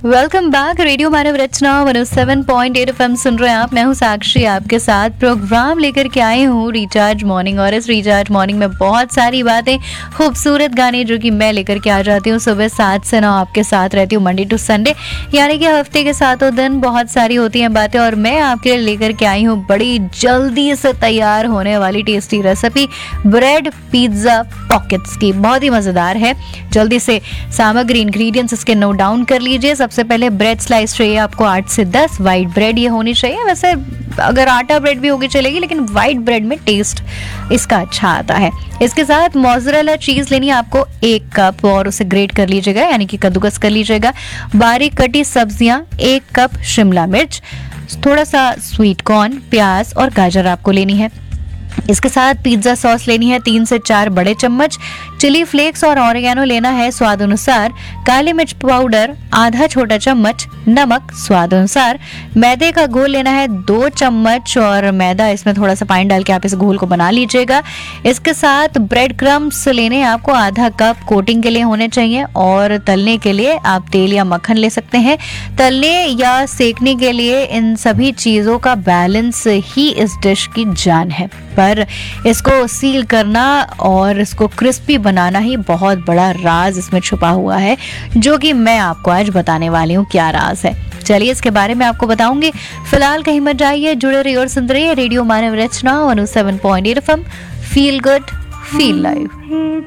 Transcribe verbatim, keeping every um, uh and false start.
Welcome back. Radio मानव रचना one O seven point eight FM सुन रहे हैं आप। मैं हूं साक्षी, आपके साथ प्रोग्राम लेकर के आई हूं रिचार्ज मॉर्निंग। और इस रिचार्ज मॉर्निंग में बहुत सारी बातें, खूबसूरत गाने जो कि मैं लेकर के आ जाती हूं सुबह सात से नौ आपके साथ रहती हूँ मंडे टू संडे, यानी कि हफ्ते के सातों दिन बहुत सारी होती हैं बातें। और मैं आपके लिए लेकर के आई हूँ बड़ी जल्दी से तैयार होने वाली tasty recipe bread pizza pockets की। बहुत ही मजेदार है। जल्दी से सामग्री इंग्रेडिएंट्स इसके नोट डाउन कर लीजिए। सबसे पहले ब्रेड स्लाइस चाहिए आपको आठ से दस। वाइट ब्रेड ये होनी चाहिए। वैसे अगर आटा ब्रेड भी होगी चलेगी, लेकिन वाइट ब्रेड में टेस्ट इसका अच्छा आता है। इसके साथ मोज़रेला चीज लेनी है आपको एक कप और उसे ग्रेट कर लीजिएगा, यानी कि कद्दूकस कर लीजिएगा। बारीक कटी सब्जियां एक कप, शिमला मिर्च, थोड़ा सा स्वीट कॉर्न, प्याज और गाजर आपको लेनी है। इसके साथ पिज्जा सॉस लेनी है तीन से चार बड़े चम्मच। चिली फ्लेक्स और ऑरिगेनो लेना है स्वाद अनुसार। काली मिर्च पाउडर आधा छोटा चम्मच। नमक स्वाद अनुसार। मैदे का घोल लेना है दो चम्मच और मैदा इसमें थोड़ा सा पानी डाल के आप इस घोल को बना लीजिएगा। इसके साथ ब्रेड क्रम्स लेने हैं आपको आधा कप, कोटिंग के लिए होने चाहिए। और तलने के लिए आप तेल या मक्खन ले सकते हैं। तलने या सेकने के लिए इन सभी चीजों का बैलेंस ही इस डिश की जान है, पर इसको सील करना और इसको क्रिस्पी बनाना ही बहुत बड़ा राज इसमें छुपा हुआ है, जो कि मैं आपको आज बताने वाली हूँ क्या राज है। चलिए इसके बारे में आपको बताऊंगी। फिलहाल कहीं मत जाइए, जुड़े रहिए और सुन रहिए रेडियो मानव रचना one O seven point eight FM. Feel good, feel live.